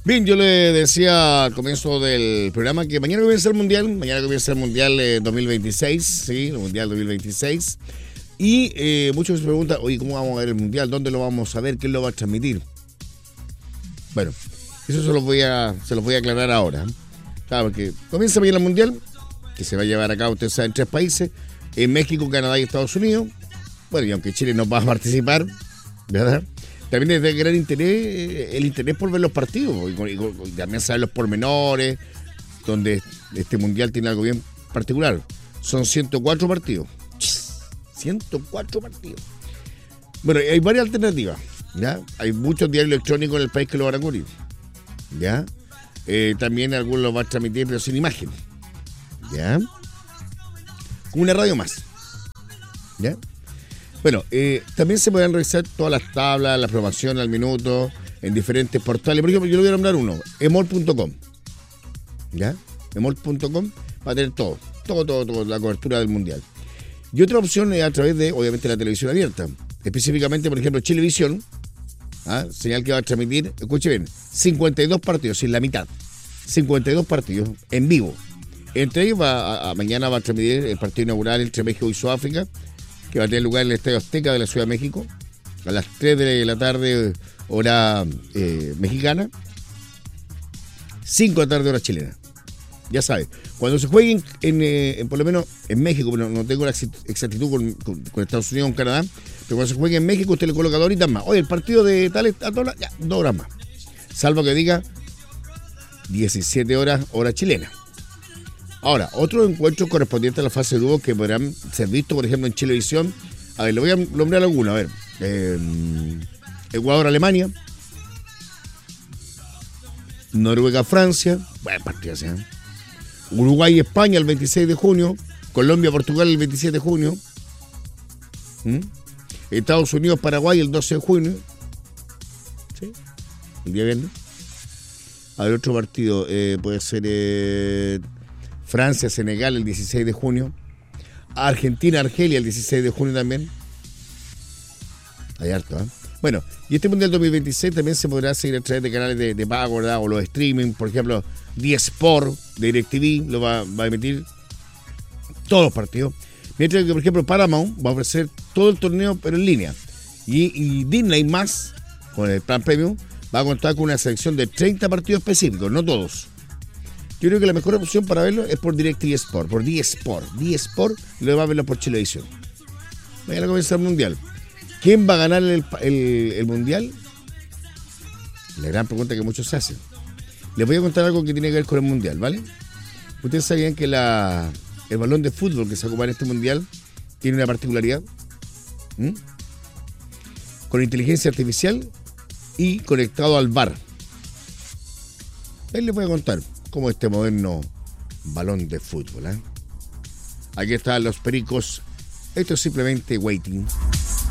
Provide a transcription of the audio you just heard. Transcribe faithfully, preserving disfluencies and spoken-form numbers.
Bien, yo le decía al comienzo del programa que mañana comienza el Mundial, mañana comienza el Mundial eh, dos mil veintiséis, sí, el Mundial dos mil veintiséis. Y eh, muchos se preguntan, oye, ¿cómo vamos a ver el Mundial? ¿Dónde lo vamos a ver? ¿Quién lo va a transmitir? Bueno, eso se los voy a, se los voy a aclarar ahora. Claro, porque comienza mañana el Mundial, que se va a llevar a cabo, ustedes saben, en tres países, en México, Canadá y Estados Unidos. Bueno, y aunque Chile no va a participar, ¿verdad? También es de gran interés el interés por ver los partidos y, y, y también saber los pormenores, donde este Mundial tiene algo bien particular. Son ciento cuatro partidos. ciento cuatro partidos. Bueno, hay varias alternativas, ¿ya? Hay muchos diarios electrónicos en el país que lo van a cubrir, ¿ya? Eh, también algunos lo van a transmitir, pero sin imagen, ¿ya? Como una radio más, ¿ya? Bueno, eh, también se pueden revisar todas las tablas, la programación al minuto, en diferentes portales. Por ejemplo, yo le voy a nombrar uno, emol punto com, ¿ya? emol punto com va a tener todo, todo, todo, todo, la cobertura del Mundial. Y otra opción es a través de, obviamente, la televisión abierta. Específicamente, por ejemplo, Chilevisión, ¿ah? Señal que va a transmitir, escuche bien, cincuenta y dos partidos, sin la mitad. cincuenta y dos partidos en vivo. Entre ellos, va a, a, mañana va a transmitir el partido inaugural entre México y Sudáfrica, que va a tener lugar en el Estadio Azteca de la Ciudad de México, a las tres de la tarde, hora eh, mexicana, cinco de la tarde, hora chilena. Ya sabes, cuando se jueguen en, en, en por lo menos en México, pero no tengo la exactitud con, con, con Estados Unidos o con Canadá, pero cuando se juegue en México usted le coloca dos horitas más. Oye, el partido de tal a todas ya, dos horas más. Salvo que diga diecisiete horas, hora chilena. Ahora, otros encuentros correspondientes a la fase de grupos que podrán ser vistos, por ejemplo, en Chilevisión. A ver, le voy a nombrar algunos. A ver, eh, Ecuador-Alemania, Noruega-Francia, buen partido, ¿sí? Uruguay-España el veintiséis de junio, Colombia-Portugal el veintisiete de junio, ¿Mm? Estados Unidos-Paraguay el doce de junio, ¿sí? El día viernes. A ver, otro partido, eh, puede ser eh, Francia-Senegal el dieciséis de junio, Argentina-Argelia el dieciséis de junio también. Hay harto, ¿eh? Bueno, y este Mundial dos mil veintiséis también se podrá seguir a través de canales de, de pago, ¿verdad? O los streaming, por ejemplo, D-Sport de DirecTV lo va, va a emitir todos los partidos. Mientras que, por ejemplo, Paramount va a ofrecer todo el torneo, pero en línea. Y, y Disney más, con el plan premium, va a contar con una selección de treinta partidos específicos, no todos. Yo creo que la mejor opción para verlo es por DirecTV Sport, por D-Sport. D-Sport lo va a verlo por Chilevisión. Mañana comienza el Mundial. ¿Quién va a ganar el, el, el Mundial? La gran pregunta que muchos se hacen. Les voy a contar algo que tiene que ver con el Mundial, ¿vale? Ustedes sabían que la, el balón de fútbol que se ocupa en este Mundial tiene una particularidad. ¿Mm? Con inteligencia artificial y conectado al V A R. Ahí les voy a contar cómo este moderno balón de fútbol, ¿eh? Aquí están los pericos. Esto es simplemente Waiting.